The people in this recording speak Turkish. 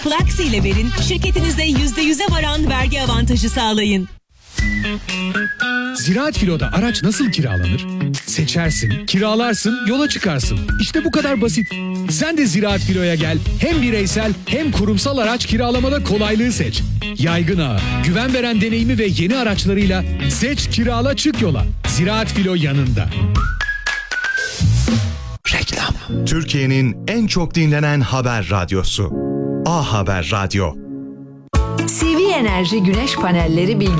Plaxi ile verin, şirketinize %100'e varan vergi avantajı sağlayın. Ziraat Filo'da araç nasıl kiralanır? Seçersin, kiralarsın, yola çıkarsın. İşte bu kadar basit. Sen de Ziraat Filo'ya gel. Hem bireysel hem kurumsal araç kiralamada kolaylığı seç. Yaygın ağı, güven veren deneyimi ve yeni araçlarıyla seç, kirala, çık yola. Ziraat Filo yanında. Reklam. Türkiye'nin en çok dinlenen haber radyosu. A Haber Radyo. CV Enerji Güneş Panelleri bilgi